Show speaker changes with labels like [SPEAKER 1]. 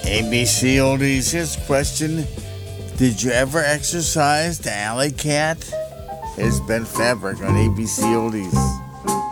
[SPEAKER 1] ABC Oldies, here's a question. Did you ever exercise the alley cat? It's Ben Fabric on ABC Oldies.